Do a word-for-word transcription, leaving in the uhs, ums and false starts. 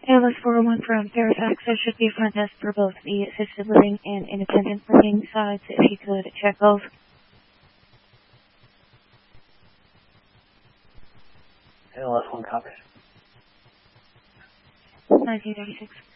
A L S four oh one from Fairfax. There should be a front desk for both the assisted living and independent living sides, if you could check both. A L S one copies. nineteen thirty-six.